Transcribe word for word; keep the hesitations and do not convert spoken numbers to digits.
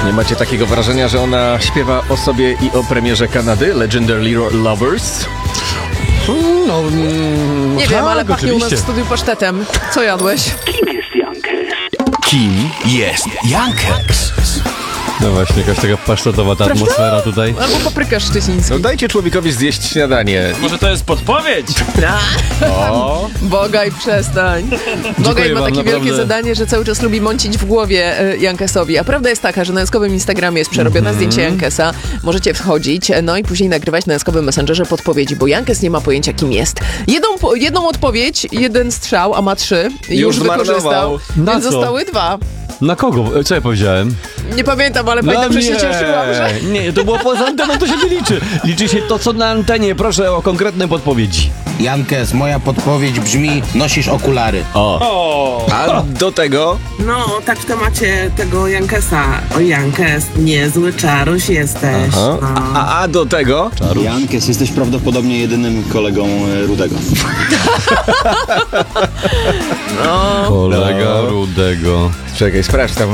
Nie macie takiego wrażenia, że ona śpiewa o sobie i o premierze Kanady, Legendary Lovers? No, mm, Nie tak, wiem, ale pachnie u nas oczywiście. w studiu pasztetem. Co jadłeś? Kim jest Jankeks? No właśnie, jakaś taka pasztetowa ta Prawda? atmosfera tutaj. Albo paprykarz szczeciński. No dajcie człowiekowi zjeść śniadanie. Może to jest podpowiedź? O, Bogaj, przestań. Bogaj ma wam, takie wielkie naprawdę. zadanie, że cały czas lubi mącić w głowie e, Jankesowi. A prawda jest taka, że na jaskowym Instagramie jest przerobione Mhm. zdjęcie Jankesa. Możecie wchodzić, e, no i później nagrywać na jaskowym Messengerze podpowiedzi, bo Jankes nie ma pojęcia, kim jest. Jedną, po- jedną odpowiedź, jeden strzał, a ma trzy. Już, Już wykorzystał. zmarnował. Na Więc co? zostały dwa. Na kogo? Co ja powiedziałem? Nie pamiętam, ale pamiętam, że się cieszyłam, że... Nie, to było poza anteną, to się nie liczy. Liczy się to, co na antenie. Proszę o konkretne podpowiedzi. Jankes, moja podpowiedź brzmi: nosisz okulary. a do tego No, tak w temacie tego Jankesa. O, Jankes, niezły czaruś jesteś. a, No. a, a do tego Jankes, jesteś prawdopodobnie jedynym kolegą e, Rudego. Kolega Rudego. czekaj, sprawdź tam